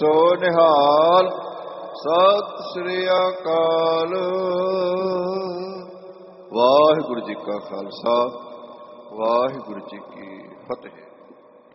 ਸੋ ਨਿਹਾਲ। ਸਤਿ ਸ੍ਰੀ ਅਕਾਲ। ਵਾਹਿਗੁਰੂ ਜੀ ਕਾ ਖਾਲਸਾ, ਵਾਹਿਗੁਰੂ ਜੀ ਕੀ ਫਤਿਹ।